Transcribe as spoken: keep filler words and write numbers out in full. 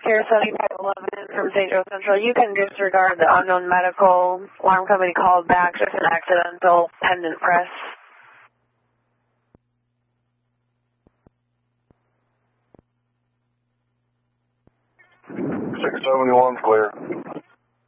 Here, seventy-five eleven from Saint Joe Central. You can disregard the unknown medical alarm company called back, just an accidental pendant press. six seventy-one clear.